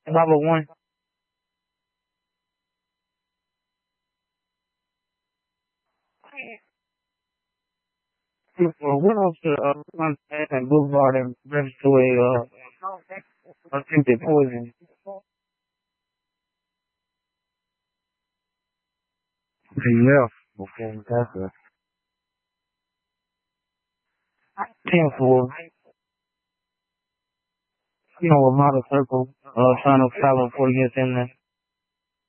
501. Went off to Manhattan Boulevard and registered to a attempted poison. He left before we got there. 10-4. You know, a model circle, trying to travel before he gets in there.